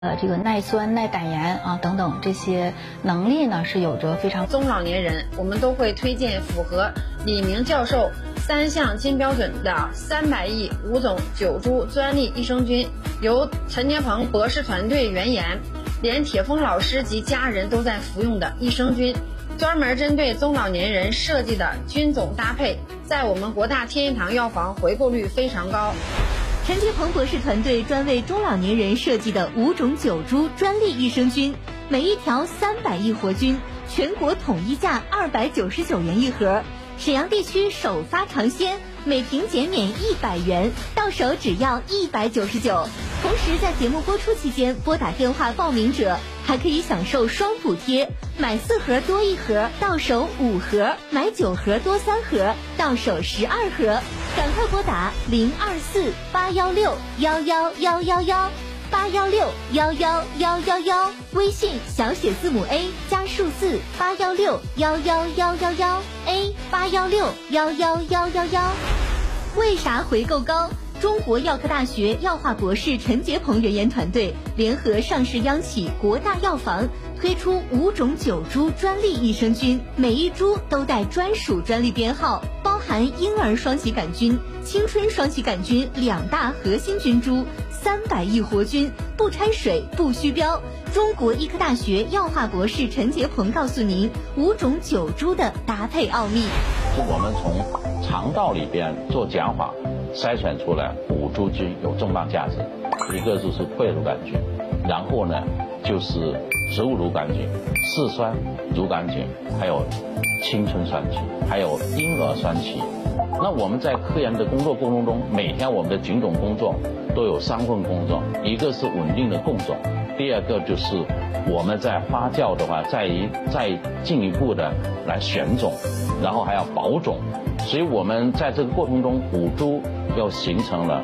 这个耐酸、耐胆盐啊等等这些能力呢是有着非常。 中老年人我们都会推荐符合李明教授3项金标准的300亿5种9株专利益生菌，由陈杰鹏博士团队原研，连铁峰老师及家人都在服用的益生菌，专门针对中老年人设计的菌种搭配，在我们国大天一堂药房回购率非常高。 陈杰鹏博士团队专为中老年人设计的5种9株专利益生菌，每一条300亿活菌，全国统一价299元一盒，沈阳地区首发尝鲜，每瓶减免100元，到手只要199。同时在节目播出期间拨打电话报名者还可以享受双补贴，买4盒多1盒，到手5盒；买9盒多3盒，到手12盒。赶快拨打024-816-11111，816-11111，微信小写字母 A 加数字816-11111A，816-11111。为啥回购高？中国药科大学药化博士陈杰鹏原研团队联合上市央企国大药房推出5种9株专利益生菌，每一株都带专属专利编号，包含婴儿双歧杆菌、青春双歧杆菌2大核心菌株，300亿活菌，不掺水不虚标。中国医科大学药化博士陈杰鹏告诉您5种9株的搭配奥秘。 是我们从肠道里边做减法筛选出来5株菌有重大价值，一个就是贝乳杆菌，然后呢就是植物乳杆菌、嗜酸乳杆菌，还有青春酸菌，还有婴儿酸歧。那我们在科研的工作过程中，每天我们的菌种工作都有3份工作，一个是稳定的供种，第二个就是我们在发酵的话再进一步的来选种，然后还要保种。所以我们在这个过程中5株又形成了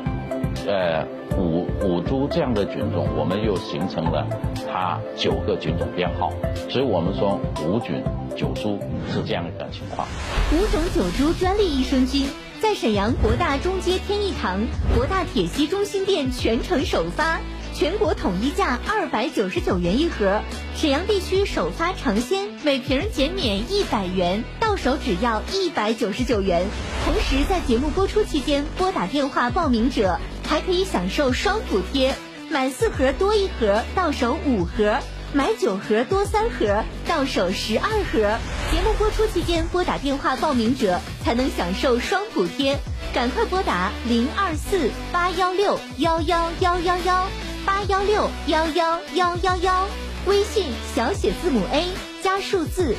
5株这样的菌种，我们又形成了它9个菌种编号，所以我们说5菌9株是这样一个情况。 5种9株专利益生菌在沈阳国大中街天一堂、国大铁西中心店全城首发，全国统一价299元一盒，沈阳地区首发尝鲜，每瓶减免100元，到手只要199元。同时在节目播出期间拨打电话报名者还可以享受双补贴，买4盒多1盒，到手5盒；买9盒多3盒，到手12盒。节目播出期间拨打电话报名者才能享受双补贴，赶快拨打024-816-11111，816-11111，微信小写字母 A 加数字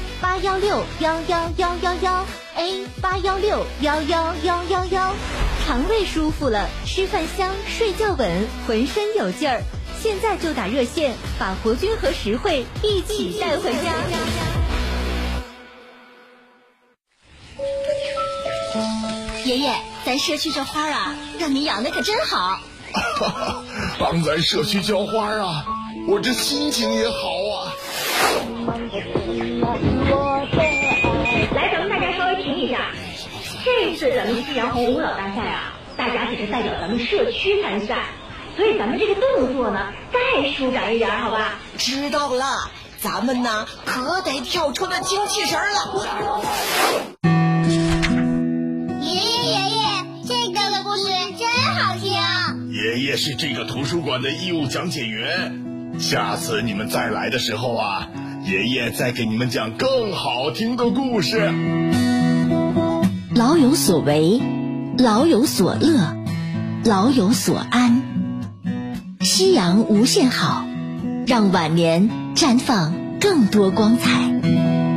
816-11111A，816-11111，肠胃舒服了，吃饭香，睡觉稳，浑身有劲儿。现在就打热线，把活菌和实惠一起带回家。 爷爷，咱社区这花啊，让你养的可真好。 帮咱社区浇花啊，我这心情也好啊。 来，咱们大家稍微停一下。这次咱们夕阳红舞蹈大赛啊，大家可是代表咱们社区参赛，所以咱们这个动作呢，再舒展一点，好吧？ 知道了，咱们呢可得跳出那精气神了。 爷爷是这个图书馆的义务讲解员，下次你们再来的时候啊，爷爷再给你们讲更好听的故事。 老有所为，老有所乐，老有所安。夕阳无限好，让晚年绽放更多光彩。